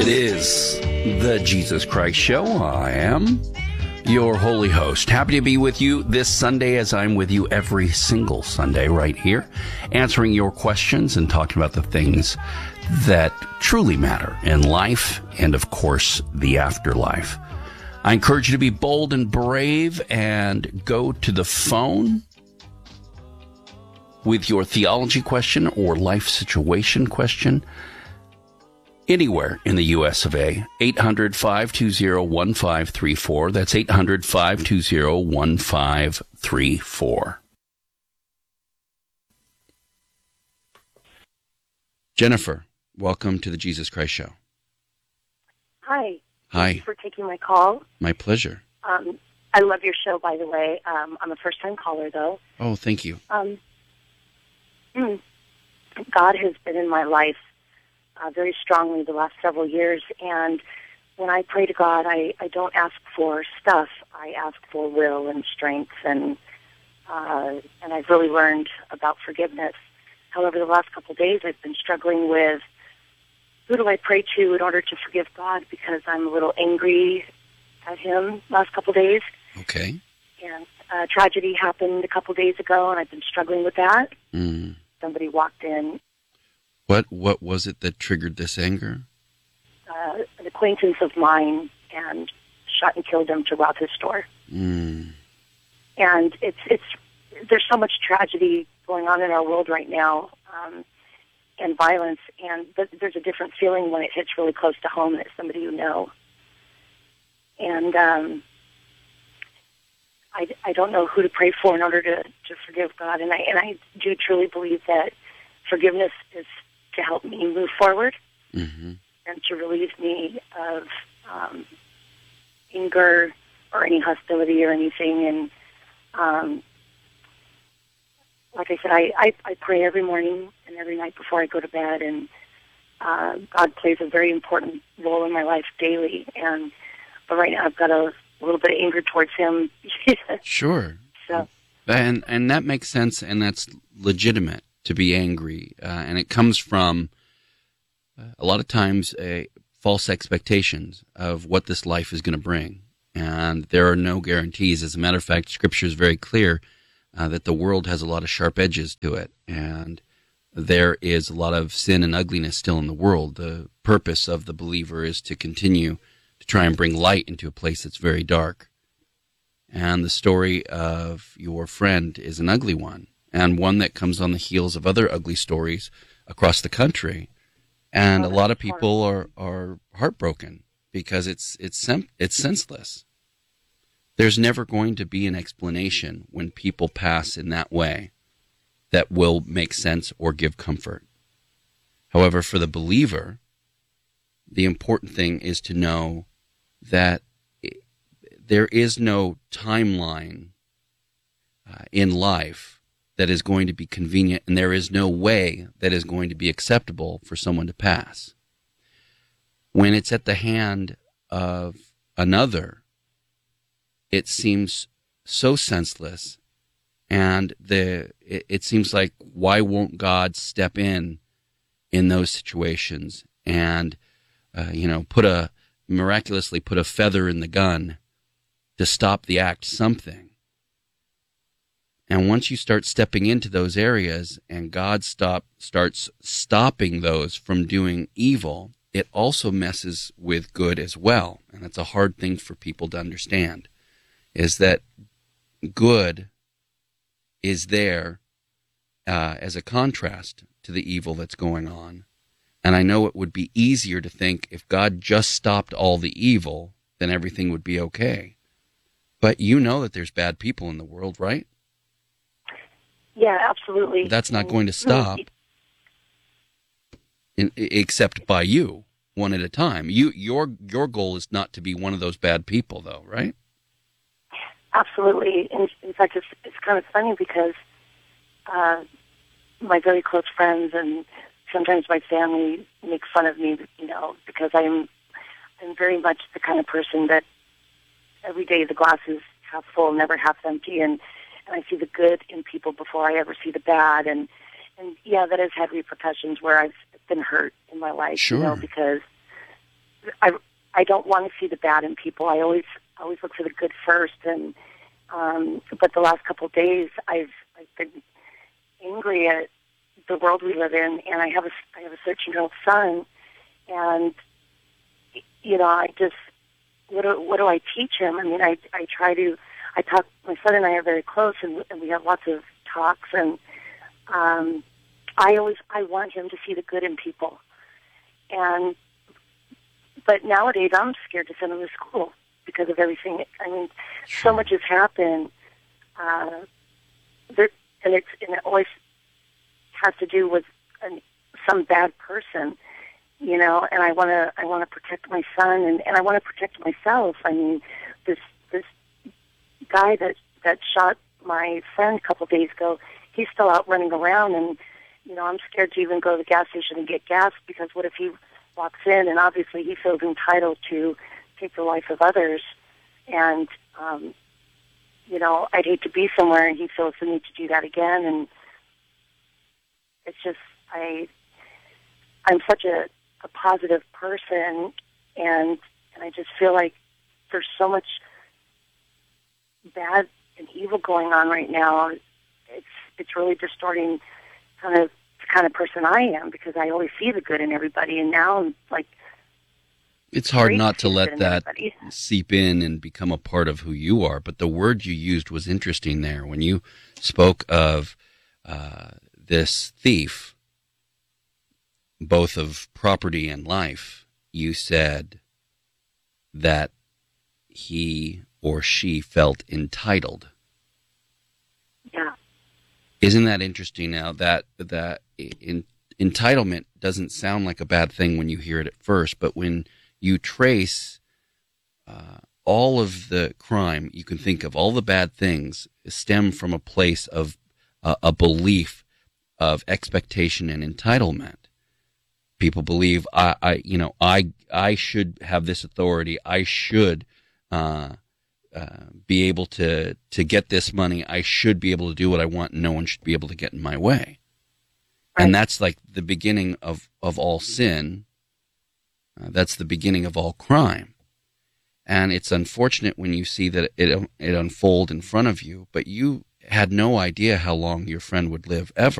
It is the Jesus Christ Show. I am your holy host. Happy to be with you this Sunday, as I'm with you every single Sunday right here, answering your questions and talking about the things that truly matter in life and, of course, the afterlife. I encourage you to be bold and brave and go to the phone with your theology question or life situation question anywhere in the U.S. of A. 800-520-1534. That's 800-520-1534. Jennifer, welcome to the Jesus Christ Show. Hi. Hi. Thank you for taking my call. My pleasure. I love your show, by the way. I'm a first-time caller, though. Oh, thank you. God has been in my life very strongly the last several years, and when I pray to God, I don't ask for stuff. I ask for will and strength, and I've really learned about forgiveness. However, the last couple of days, I've been struggling with who do I pray to in order to forgive God, because I'm a little angry at Him last couple of days. Okay. And tragedy happened a couple of days ago, and I've been struggling with that. Somebody walked in. What was it that triggered this anger? An acquaintance of mine, and shot and killed him to rob his store. And there's so much tragedy going on in our world right now, and violence, but there's a different feeling when it hits really close to home and it's somebody you know. And I don't know who to pray for in order to forgive God, and I do truly believe that forgiveness is to help me move forward and to relieve me of anger or any hostility or anything. And like I said, I pray every morning and every night before I go to bed, and God plays a very important role in my life daily. But right now I've got a little bit of anger towards Him. Sure. So. And that makes sense, and that's legitimate to be angry, and it comes from a lot of times false expectations of what this life is going to bring, and there are no guarantees. As a matter of fact, Scripture is very clear that the world has a lot of sharp edges to it, and there is a lot of sin and ugliness still in the world. The purpose of the believer is to continue to try and bring light into a place that's very dark. And the story of your friend is an ugly one, and one that comes on the heels of other ugly stories across the country. And a lot of people are heartbroken because it's senseless. There's never going to be an explanation when people pass in that way that will make sense or give comfort. However, for the believer, the important thing is to know that there is no timeline in life that is going to be convenient, and there is no way that is going to be acceptable for someone to pass. When it's at the hand of another, it seems so senseless, and it seems like, why won't God step in those situations and miraculously put a feather in the gun to stop the act, something. And once you start stepping into those areas and God starts stopping those from doing evil, it also messes with good as well. And that's a hard thing for people to understand, is that good is there as a contrast to the evil that's going on. And I know it would be easier to think if God just stopped all the evil, then everything would be okay. But you know that there's bad people in the world, right? Yeah, absolutely. That's not going to stop, except by you, one at a time. Your goal is not to be one of those bad people, though, right? Absolutely. In fact, it's kind of funny because my very close friends and sometimes my family make fun of me, because I'm very much the kind of person that every day the glass is half full, never half empty, and I see the good in people before I ever see the bad, and yeah, that has had repercussions where I've been hurt in my life, sure. Because I don't want to see the bad in people. I always look for the good first. And but the last couple of days, I've been angry at the world we live in, and I have a 13-year-old son, and I just what do I teach him? I mean, I talk. My son and I are very close, and we have lots of talks, and I want him to see the good in people, but nowadays I'm scared to send him to school because of everything. I mean, so much has happened, and it always has to do with some bad person, and I want to protect my son, and I want to protect myself. I mean, this guy that shot my friend a couple of days ago, he's still out running around, and I'm scared to even go to the gas station and get gas, because what if he walks in and obviously he feels entitled to take the life of others, and I'd hate to be somewhere and he feels the need to do that again. And it's just I'm such a positive person, and I just feel like there's so much bad and evil going on right now. It's really distorting the kind of person I am, because I always see the good in everybody, and now I'm like, it's hard not to let that seep in and become a part of who you are. But the word you used was interesting there. When you spoke of this thief, both of property and life, you said that he or she felt entitled. Yeah. Isn't that interesting now that entitlement doesn't sound like a bad thing when you hear it at first, but when you trace all of the crime you can think of, all the bad things stem from a place of a belief of expectation and entitlement. People believe I should have this authority. I should be able to get this money. I should be able to do what I want. No one should be able to get in my way. Right. And that's like the beginning of all sin. That's the beginning of all crime. And it's unfortunate when you see that it unfold in front of you, but you had no idea how long your friend would live ever.